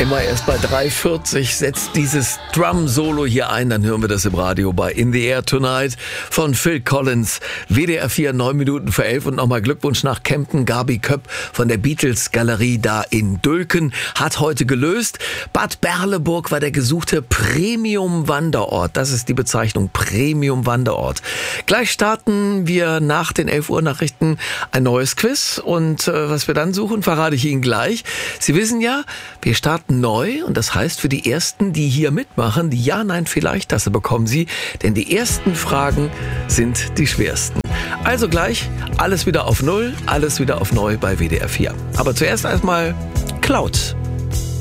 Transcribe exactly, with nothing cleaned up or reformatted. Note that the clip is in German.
Immer erst bei drei vierzig setzt dieses Drum-Solo hier ein, dann hören wir das im Radio bei In the Air Tonight von Phil Collins. W D R vier, neun Minuten vor elf und nochmal Glückwunsch nach Kempten. Gabi Köpp von der Beatles-Galerie da in Dülken hat heute gelöst. Bad Berleburg war der gesuchte Premium-Wanderort. Das ist die Bezeichnung, Premium-Wanderort. Gleich starten wir nach den elf Uhr Nachrichten ein neues Quiz und äh, was wir dann suchen, verrate ich Ihnen gleich. Sie wissen ja, wir starten neu und das heißt für die Ersten, die hier mitmachen, die Ja-Nein-Vielleicht-Tasse bekommen Sie, denn die ersten Fragen sind die schwersten. Also gleich alles wieder auf Null, alles wieder auf Neu bei W D R vier. Aber zuerst erstmal Cloud.